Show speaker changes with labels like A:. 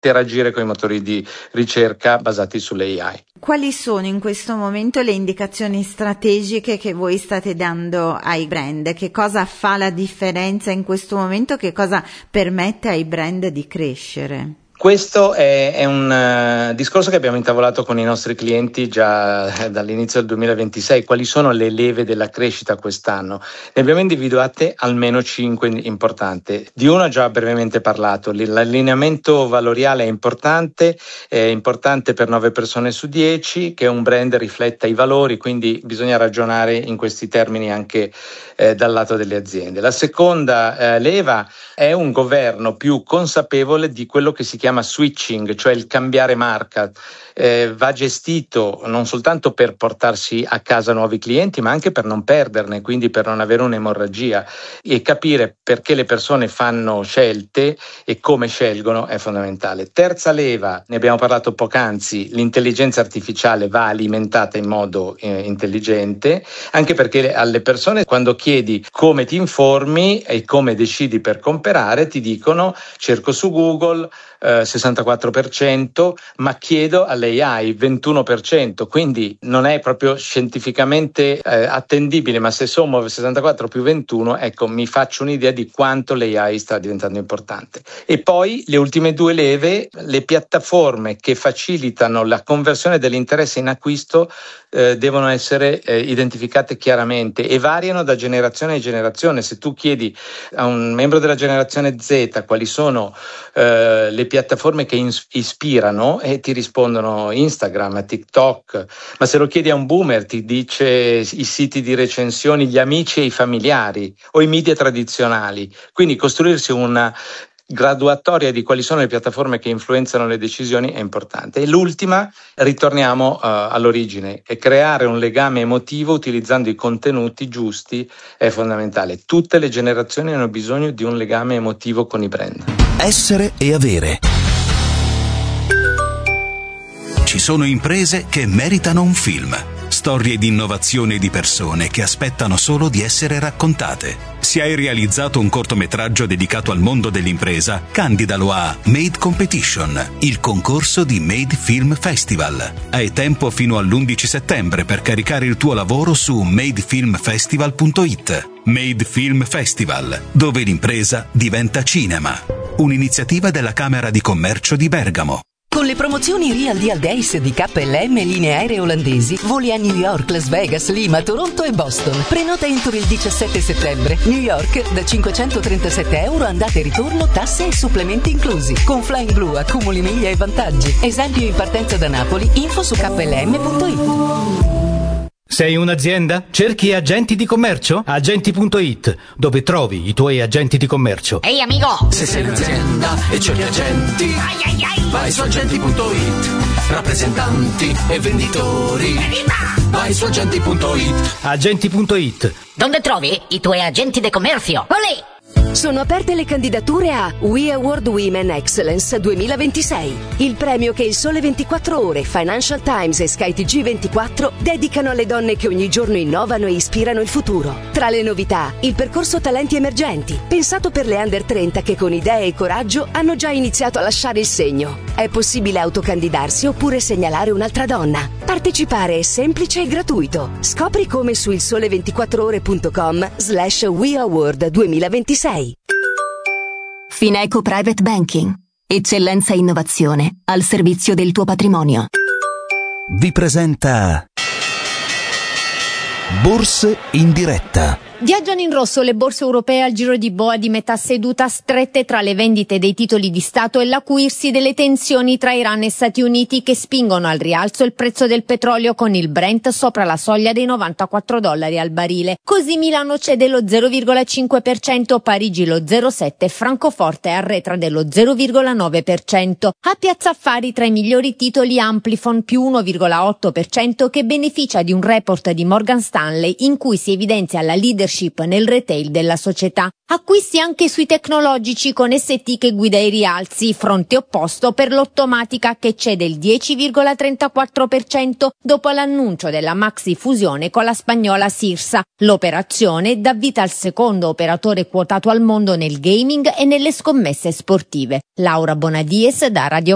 A: interagire con i motori di ricerca basati sull'AI.
B: Quali sono in questo momento le indicazioni strategiche che voi state dando ai brand? Che cosa fa la differenza in questo momento? Che cosa permette ai brand di crescere?
A: Questo è un discorso che abbiamo intavolato con i nostri clienti già dall'inizio del 2026. Quali sono le leve della crescita quest'anno? Ne abbiamo individuate almeno 5 importanti. Di uno ho già brevemente parlato. L'allineamento valoriale è importante per 9 persone su 10, che un brand rifletta i valori, quindi bisogna ragionare in questi termini anche dal lato delle aziende. La seconda leva è un governo più consapevole di quello che si chiama switching, cioè il cambiare marca. Va gestito non soltanto per portarsi a casa nuovi clienti, ma anche per non perderne, quindi per non avere un'emorragia, e capire perché le persone fanno scelte e come scelgono è fondamentale. Terza leva, ne abbiamo parlato poc'anzi, l'intelligenza artificiale va alimentata in modo intelligente, anche perché alle persone, quando chiedi come ti informi e come decidi per comprare, ti dicono cerco su Google, 64%, ma chiedo all'AI 21%, quindi non è proprio scientificamente attendibile, ma se sommo 64 più 21, ecco, mi faccio un'idea di quanto l'AI sta diventando importante. E poi le ultime 2 leve, le piattaforme che facilitano la conversione dell'interesse in acquisto devono essere identificate chiaramente e variano da generazione a generazione. Se tu chiedi a un membro della generazione Z quali sono le piattaforme che ispirano, e ti rispondono Instagram, TikTok, ma se lo chiedi a un boomer ti dice i siti di recensioni, gli amici e i familiari o i media tradizionali. Quindi costruirsi una graduatoria di quali sono le piattaforme che influenzano le decisioni è importante. E l'ultima, ritorniamo all'origine, e creare un legame emotivo utilizzando i contenuti giusti è fondamentale. Tutte le generazioni hanno bisogno di un legame emotivo con i brand.
C: Essere e avere. Ci sono imprese che meritano un film. Storie di innovazione e di persone che aspettano solo di essere raccontate. Se hai realizzato un cortometraggio dedicato al mondo dell'impresa, candidalo a Made Competition, il concorso di Made Film Festival. Hai tempo fino all'11 settembre per caricare il tuo lavoro su madefilmfestival.it. Made Film Festival, dove l'impresa diventa cinema. Un'iniziativa della Camera di Commercio di Bergamo.
D: Con le promozioni Real Deal Days di KLM Linee Aeree Olandesi, voli a New York, Las Vegas, Lima, Toronto e Boston. Prenota entro il 17 settembre. New York da €537 andata e ritorno, tasse e supplementi inclusi. Con Flying Blue accumuli miglia e vantaggi. Esempio in partenza da Napoli. Info su klm.it.
E: Sei un'azienda? Cerchi agenti di commercio? Agenti.it, dove trovi i tuoi agenti di commercio.
F: Ehi amico!
G: Se sei un'azienda e cerchi agenti, vai su agenti.it. Rappresentanti e venditori, vai su agenti.it.
E: Agenti.it.
F: Dove trovi i tuoi agenti di commercio? Olè!
D: Sono aperte le candidature a We Award Women Excellence 2026, il premio che il Sole 24 Ore, Financial Times e SkyTG 24 dedicano alle donne che ogni giorno innovano e ispirano il futuro. Tra le novità, il percorso Talenti Emergenti, pensato per le under 30 che con idee e coraggio hanno già iniziato a lasciare il segno. È possibile autocandidarsi oppure segnalare un'altra donna. Partecipare è semplice e gratuito. Scopri come su ilsole24ore.com/We Award 2026.
H: Fineco Private Banking. Eccellenza e innovazione al servizio del tuo patrimonio.
C: Vi presenta Borse in diretta.
I: Viaggiano in rosso le borse europee al giro di boa di metà seduta, strette tra le vendite dei titoli di Stato e l'acuirsi delle tensioni tra Iran e Stati Uniti che spingono al rialzo il prezzo del petrolio con il Brent sopra la soglia dei $94 al barile. Così Milano cede lo 0,5%, Parigi lo 0,7%, Francoforte arretra dello 0,9%. A Piazza Affari tra i migliori titoli Amplifon più 1,8% che beneficia di un report di Morgan Stanley in cui si evidenzia la leadership nel retail della società. Acquisti anche sui tecnologici con ST che guida i rialzi, fronte opposto per l'Ottomatica che cede il 10,34% dopo l'annuncio della maxi fusione con la spagnola Sirsa. L'operazione dà vita al secondo operatore quotato al mondo nel gaming e nelle scommesse sportive. Laura Bonadies da Radio